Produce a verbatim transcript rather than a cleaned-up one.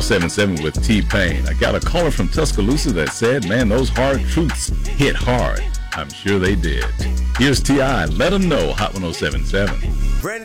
seventy-seven with T-Pain. I got a caller from Tuscaloosa that said, man, those hard truths hit hard. I'm sure they did. Here's T I. Let them know, Hot ten seventy-seven.